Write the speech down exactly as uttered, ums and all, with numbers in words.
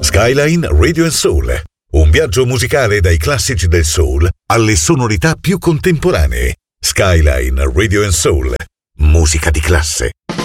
Skyline Radio and Soul, un viaggio musicale dai classici del soul alle sonorità più contemporanee. Skyline Radio and Soul, musica di classe.